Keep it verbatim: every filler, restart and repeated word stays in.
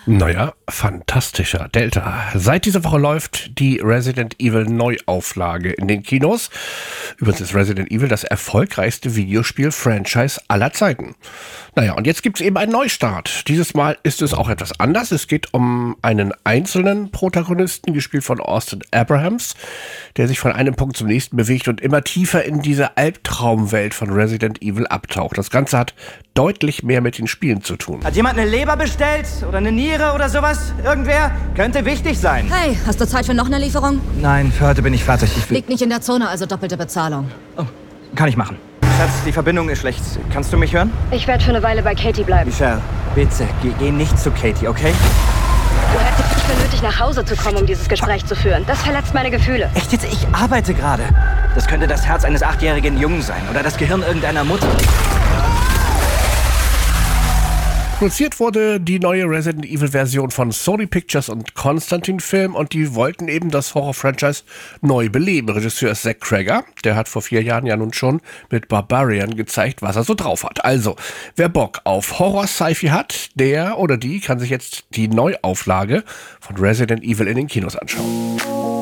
Naja, fantastischer Delta. Seit dieser Woche läuft die Resident Evil Neuauflage in den Kinos. Übrigens ist Resident Evil das erfolgreichste Videospiel-Franchise aller Zeiten. Naja, und jetzt gibt es eben einen Neustart. Dieses Mal ist es auch etwas anders. Es geht um einen einzelnen Protagonisten, gespielt von Austin Abrahams, der sich von einem Punkt zum nächsten bewegt und immer tiefer in diese Albtraumwelt von Resident Evil abtaucht. Das Ganze hat deutlich mehr mit den Spielen zu tun. Hat jemand eine Leber bestellt? Oder eine Niere oder sowas? Irgendwer? Könnte wichtig sein. Hey, hast du Zeit für noch eine Lieferung? Nein, für heute bin ich fertig. Ich will... Liegt nicht in der Zone, also doppelte Bezahlung. Oh, kann ich machen. Schatz, die Verbindung ist schlecht. Kannst du mich hören? Ich werde für eine Weile bei Katie bleiben. Michelle, bitte, geh, geh nicht zu Katie, okay? Du hättest nicht mehr nötig, nach Hause zu kommen, um dieses Gespräch zu führen. Das verletzt meine Gefühle. Echt jetzt? Ich arbeite gerade. Das könnte das Herz eines achtjährigen Jungen sein. Oder das Gehirn irgendeiner Mutter. Produziert wurde die neue Resident Evil Version von Sony Pictures und Constantin Film und die wollten eben das Horror-Franchise neu beleben. Regisseur ist Zach Cregger, der hat vor vier Jahren ja nun schon mit Barbarian gezeigt, was er so drauf hat. Also, wer Bock auf Horror-Sci-Fi hat, der oder die kann sich jetzt die Neuauflage von Resident Evil in den Kinos anschauen.